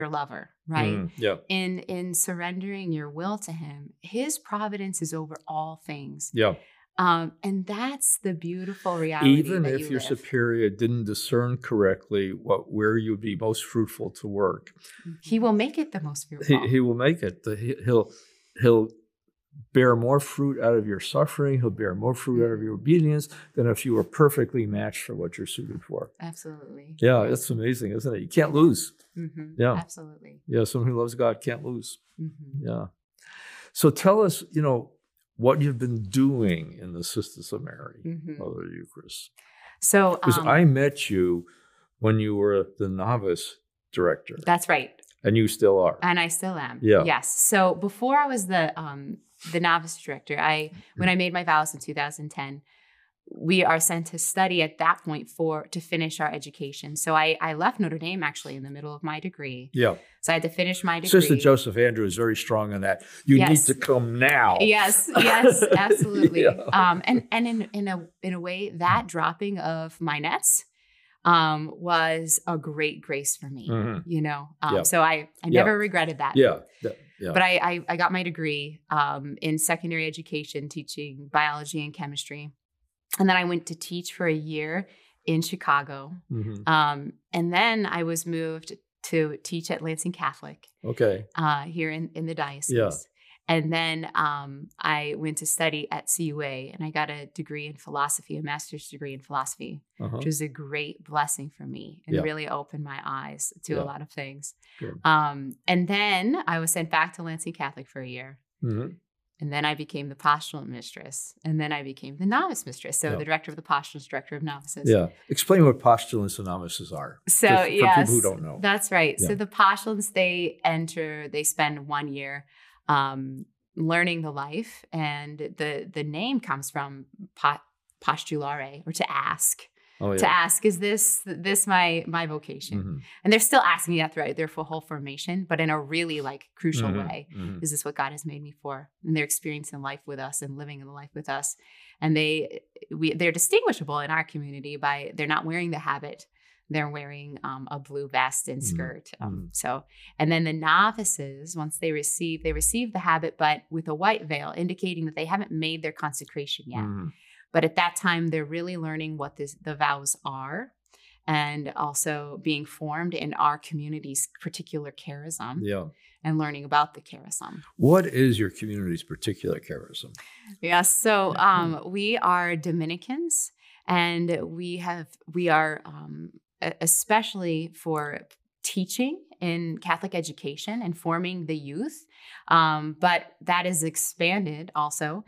your lover, right? Yeah. In surrendering your will to him, his providence is over all things. Yeah. And that's the beautiful reality Even that if you your live. superior didn't discern correctly where you'd be most fruitful to work, He will make it the most fruitful. he will make it. He'll bear more fruit out of your suffering. He'll bear more fruit out of your obedience than if you were perfectly matched for what you're suited for. Absolutely. Yeah, it's amazing, isn't it? You can't lose. Yeah. Absolutely. Yeah, someone who loves God can't lose. Mm-hmm. Yeah. So tell us, what you've been doing in the Sisters of Mary, Mother of the Eucharist. So, Because I met you when you were the novice director. That's right. And you still are. And I still am. Yeah. Yes. So before I was the novice director, when I made my vows in 2010, we are sent to study at that point to finish our education. So I left Notre Dame actually in the middle of my degree. Yeah. So I had to finish my degree. Sister Joseph Andrew is very strong on that. You need to come now. Yes, absolutely. And in a way, that dropping of my nets was a great grace for me. So I never regretted that. Yeah. But I got my degree in secondary education, teaching biology and chemistry. And then I went to teach for a year in Chicago. And then I was moved to teach at Lansing Catholic. Okay. Here in the diocese. Yeah. And then I went to study at CUA, and I got a degree in philosophy, a master's degree in philosophy, which was a great blessing for me and really opened my eyes to a lot of things. And then I was sent back to Lansing Catholic for a year. And then I became the postulant mistress. And then I became the novice mistress. So the director of the postulants, director of novices. Yeah. Explain what postulants and novices are. So, for people who don't know. That's right. Yeah. So the postulants, they spend 1 year learning the life. And the name comes from postulare, or to ask. Oh, yeah. To ask, is this my vocation? And they're still asking that throughout their whole formation, but in a really crucial way. Is this what God has made me for? And they're experiencing life with us and living in the life with us. And they're distinguishable in our community by they're not wearing the habit. They're wearing a blue vest and skirt. And then the novices, once they receive the habit, but with a white veil, indicating that they haven't made their consecration yet. But at that time, they're really learning what the vows are, and also being formed in our community's particular charism. Yeah. And learning about the charism. What is your community's particular charism? Yeah, so we are Dominicans, and we are especially for teaching in Catholic education and forming the youth. But that is expanded also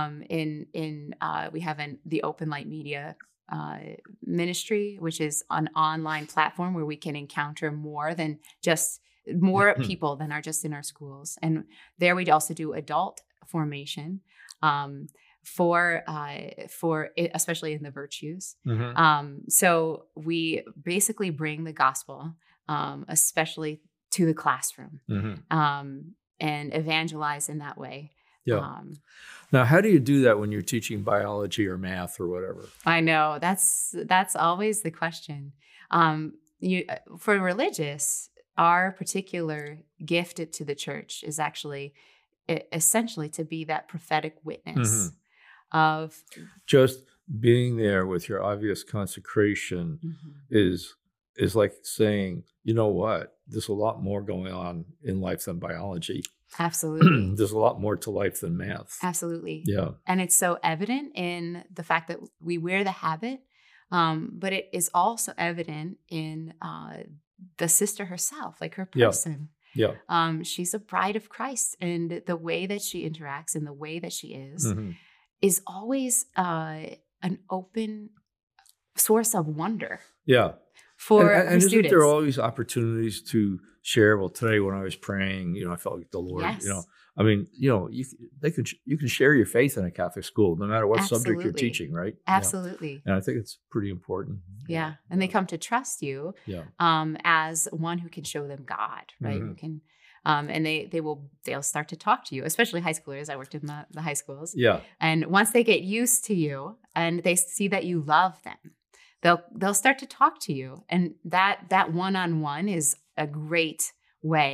we have the Open Light Media ministry, which is an online platform where we can encounter more people than are just in our schools. And there we also do adult formation for especially in the virtues. So we basically bring the gospel, especially to the classroom, and evangelize in that way. Yeah. Now, how do you do that when you're teaching biology or math or whatever? I know that's always the question. For religious, our particular gift to the church is actually essentially to be that prophetic witness of just being there with your obvious consecration is like saying, you know what, there's a lot more going on in life than biology. Absolutely. There's a lot more to life than math. Absolutely. Yeah. And it's so evident in the fact that we wear the habit, but it is also evident in the sister herself, like her person. Yeah. She's a bride of Christ, and the way that she interacts and the way that she is always an open source of wonder. Yeah. For and students. Isn't there always opportunities to share? Well, today when I was praying, I felt like the Lord, I mean, you can share your faith in a Catholic school, no matter what subject you're teaching, right? Absolutely. And I think it's pretty important. Yeah. And they come to trust you as one who can show them God, right? Who can, and they'll start to talk to you, especially high schoolers. I worked in the high schools. Yeah. And once they get used to you and they see that you love them, they'll start to talk to you. And that one-on-one is a great way.